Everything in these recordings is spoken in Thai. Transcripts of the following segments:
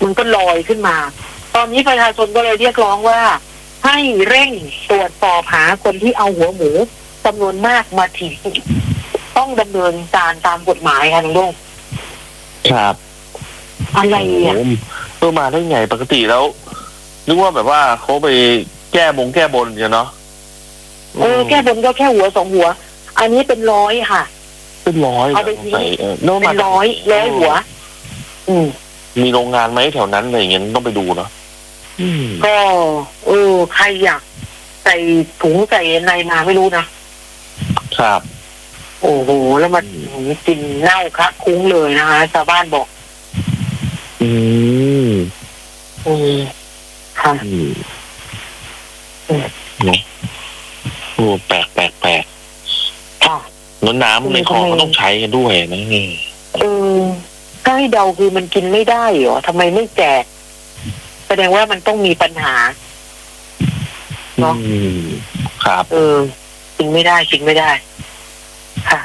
มันก็ลอยขึ้นมาตอนนี้ประชาชนก็เลยเรียกร้องว่าให้เร่งตรวจสอบหาคนที่เอาหัวหมูจำนวนมากมาทิ้งต้องดำเนินการตามกฎหมายค่ะน้องลุงครับอะไรอ่ะมาได้ไงปกติแล้วนึกว่าแบบว่าเขาไปแก้บนกันเนาะแก้บนก็แค่หัว2 หัวอันนี้เป็น100ค่ะเป็น100 เอาไปทิ้งเป็นร้อยหัวมีโรงงานไหมแถวนั้นอะไรอย่างเงี้ยต้องไปดูเนาะก็ใครอยากใส่ถุงใส่ในมาไม่รู้นะครับโอ้โหแล้วมันกินเน่าคะคุ้งเลยนะคะชาวบ้านบอกค่ะโอ้แปลกค่ะน้ำในคลองก็ต้องใช้กันด้วยนะถ้าให้เดาคือมันกินไม่ได้เหรอทำไมไม่แจกแสดงว่ามันต้องมีปัญหาเนาะครับกินไม่ได้ค่ะ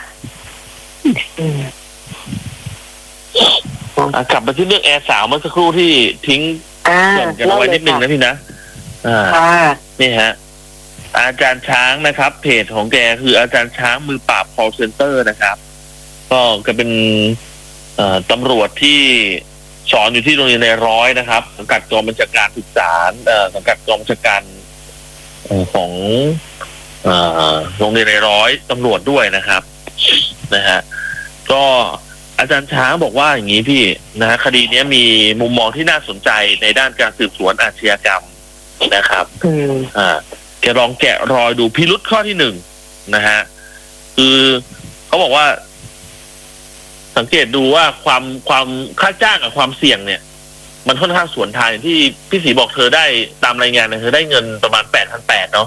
กลับมาที่เรื่องแอร์สาวเมื่อสักครู่ที่ทิ้งเกินกันเอาไว้นิดนึงนะพี่นะนี่ฮะอาจารย์ช้างนะครับเพจของแกคืออาจารย์ช้างมือปราบ call center นะครับก็เป็นตำรวจที่สอนอยู่ที่โรงเรียนในร้อยนะครับสังกัดกองบัญชาการศึกษาสังกัดกองบัญชาการของโรงเรียนในร้อยตำรวจด้วยนะครับนะฮะก็อาจารย์ช้างบอกว่าอย่างนี้พี่นะฮะคดีนี้มีมุมมองที่น่าสนใจในด้านการสืบสวนอาชญากรรมนะครับแกลองแกะรอยดูพิรุธข้อที่1นะฮะคือเขาบอกว่าสังเกตดูว่าความค่าจ้างกับความเสี่ยงเนี่ยมันค่อนข้างสวนทางที่พี่ศรีบอกเธอได้ตามรายงานเธอได้เงินประมาณ8,800เนาะ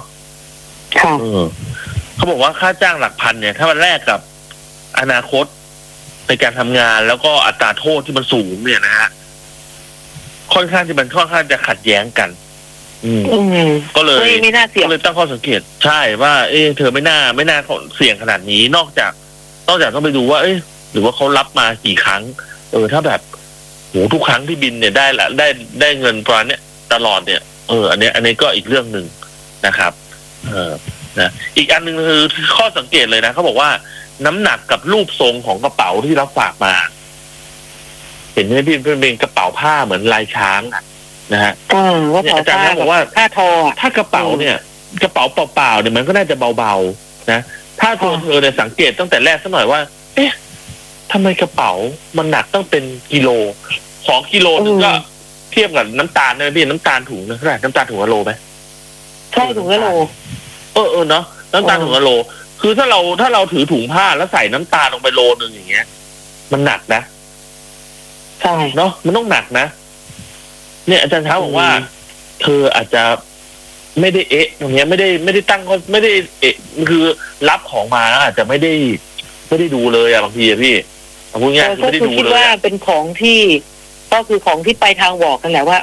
เขาบอกว่าค่าจ้างหลักพันเนี่ยถ้ามันแลกกับอนาคตในการทำงานแล้วก็อัตราโทษที่มันสูงเนี่ยนะฮะค่อนข้างจะขัดแย้งกันก็เลยตั้งข้อสังเกตใช่ว่าเธอไม่น่าเสี่ยงขนาดนี้นอกจากต้องไปดูว่าหรือว่าเขารับมากี่ครั้งถ้าแบบโหทุกครั้งที่บินเนี่ยได้เงินประมาณเนี้ยตลอดเนี่ยอันนี้ก็อีกเรื่องหนึ่งนะครับนะอีกอันนึงคือข้อสังเกตเลยนะเขาบอกว่าน้ำหนักกับรูปทรงของกระเป๋าที่รับฝากมาเห็นไหมพี่เป็นกระเป๋าผ้าเหมือนลายช้างนะฮะอาจารย์บอกว่าผ้าทอถ้ากระเป๋าเนี่ยกระเป๋าเปล่าๆเนี่ยมันก็น่าจะเบาๆนะถ้าตัวเธอเนี่ยสังเกตตั้งแต่แรกสักหน่อยว่าทำไมกระเป๋ามันหนักต้องเป็นกิโล2 กิโลนึงก็เทียบกับน้ำตาลนะพี่น้ำตาลถุงนะเท่าไหร่น้ำตาลถุงละโลไหมใช่ถุงละโลเนาะน้ำตาลถุงละโลคือถ้าเราถือถุงผ้าแล้วใส่น้ำตาลลงไปโลนึงอย่างเงี้ยมันหนักนะใช่เนาะมันต้องหนักนะเนี่ยอาจารย์เช้าบอกว่าเธออาจจะไม่ได้ตรงเนี้ยไม่ได้ตั้งก็ไม่ได้คือรับของมาอาจจะไม่ได้ดูเลยบางทีพี่พูดง่ายๆไม่ได้ดูเลยว่าเป็นของที่ก็คือของที่ไปทางบอกกันแหละว่า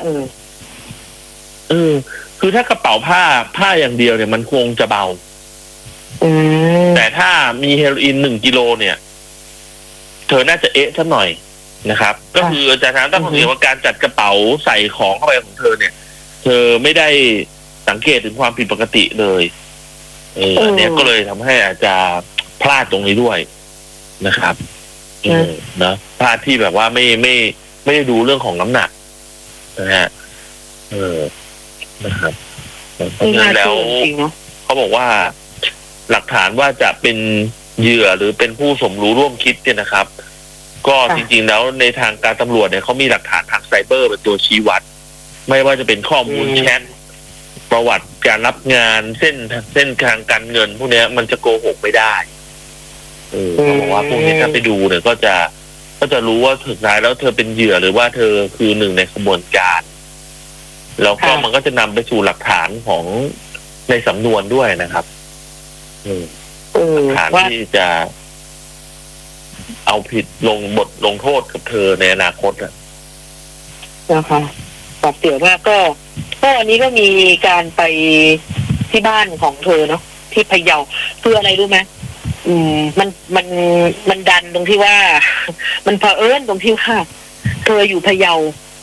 คือถ้ากระเป๋าผ้าอย่างเดียวเนี่ยมันคงจะเบาแต่ถ้ามีเฮโรอีน1 กิโลเนี่ยเธอน่าจะสักหน่อยนะครับก็คืออาจารย์ตั้งข้อสังเกตว่าการจัดกระเป๋าใส่ของเข้าไปของเธอเนี่ยเธอไม่ได้สังเกตถึงความผิดปกติเลยอันนี้ก็เลยทำให้อาจจะพลาดตรงนี้ด้วยนะครับนะพลาดที่แบบว่าไม่ได้ดูเรื่องของน้ำหนักนะฮะนะครับเพราะฉะนั้นแล้วเขาบอกว่าหลักฐานว่าจะเป็นเหยื่อหรือเป็นผู้สมรู้ร่วมคิดเนี่ยนะครับก็จริงๆแล้วในทางการตำรวจเนี่ยเขามีหลักฐานทางไซเบอร์เป็นตัวชี้วัดไม่ว่าจะเป็นข้อมูลแชทประวัติการรับงานเส้นทางการเงินพวกนี้มันจะโกหกไม่ได้เขาบอกว่าพวกนี้ถ้าไปดูเนี่ยก็จะรู้ว่าสุดท้ายแล้วเธอเป็นเหยื่อหรือว่าเธอคือหนึ่งในขบวนการแล้วก็มันก็จะนำไปสู่หลักฐานของในสำนวนด้วยนะครับหลักฐานที่จะเอาผิดบทลงโทษกับเธอในอนาคตนะคะปรับเสียว่าก็อันนี้ก็มีการไปที่บ้านของเธอเนาะที่พะเยาคืออะไรรู้ไหมมันดันตรงที่ว่ามันเผอิญตรงที่ว่าเธออยู่พะเยา